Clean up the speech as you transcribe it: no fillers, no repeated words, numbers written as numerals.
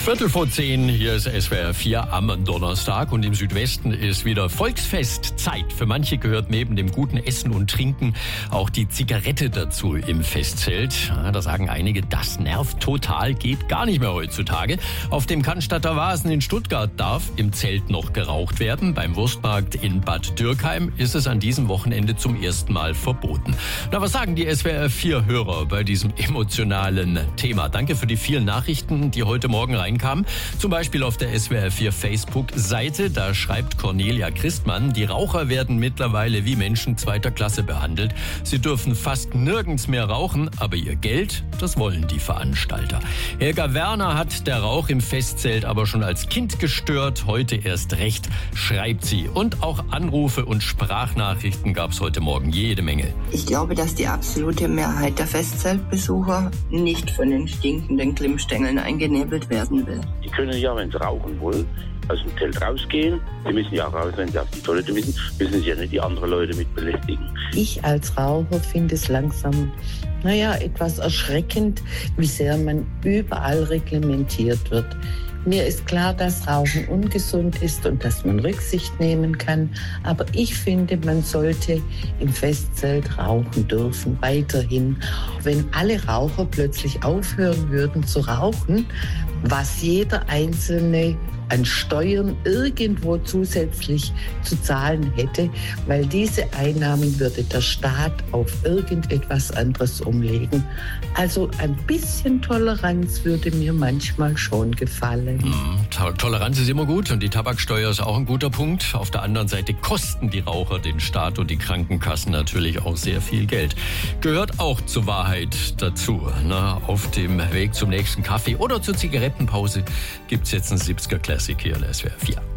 10:15, hier ist SWR 4 am Donnerstag und im Südwesten ist wieder Volksfestzeit. Für manche gehört neben dem guten Essen und Trinken auch die Zigarette dazu im Festzelt. Ja, da sagen einige, das nervt total, geht gar nicht mehr heutzutage. Auf dem Cannstatter Wasen in Stuttgart darf im Zelt noch geraucht werden. Beim Wurstmarkt in Bad Dürkheim ist es an diesem Wochenende zum ersten Mal verboten. Na, was sagen die SWR 4 Hörer bei diesem emotionalen Thema? Danke für die vielen Nachrichten, die heute Morgen reinkamen. Zum Beispiel auf der SWR 4 Facebook-Seite. Da schreibt Cornelia Christmann, die Raucher werden mittlerweile wie Menschen zweiter Klasse behandelt. Sie dürfen fast nirgends mehr rauchen, aber ihr Geld, das wollen die Veranstalter. Helga Werner hat der Rauch im Festzelt aber schon als Kind gestört. Heute erst recht, schreibt sie. Und auch Anrufe und Sprachnachrichten gab es heute Morgen jede Menge. Ich glaube, dass die absolute Mehrheit der Festzeltbesucher nicht von den stinkenden Glimmstängeln eingenebelt werden will. Die können ja, wenn sie rauchen wollen, aus dem Zelt rausgehen. Sie müssen ja raus, wenn sie auf die Toilette müssen sie ja nicht die anderen Leute mit belästigen. Ich als Raucher finde es langsam, etwas erschreckend, wie sehr man überall reglementiert wird. Mir ist klar, dass Rauchen ungesund ist und dass man Rücksicht nehmen kann. Aber ich finde, man sollte im Festzelt rauchen dürfen, weiterhin. Wenn alle Raucher plötzlich aufhören würden zu rauchen, was jeder Einzelne an Steuern irgendwo zusätzlich zu zahlen hätte, weil diese Einnahmen würde der Staat auf irgendetwas anderes umlegen. Also ein bisschen Toleranz würde mir manchmal schon gefallen. Toleranz ist immer gut und die Tabaksteuer ist auch ein guter Punkt. Auf der anderen Seite kosten die Raucher den Staat und die Krankenkassen natürlich auch sehr viel Geld. Gehört auch zur Wahrheit dazu. Auf dem Weg zum nächsten Kaffee oder zur Zigarettenpause gibt's jetzt einen 70er Classic hier in SWR 4.